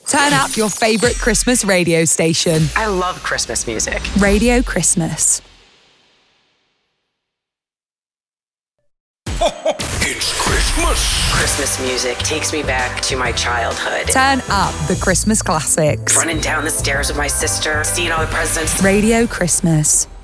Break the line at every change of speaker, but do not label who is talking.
Turn up your favourite Christmas radio station.
I love Christmas music.
Radio Christmas.
It's Christmas.
Christmas music takes me back to my childhood.
Turn up the Christmas classics.
Running down the stairs with my sister, seeing all the presents.
Radio Christmas.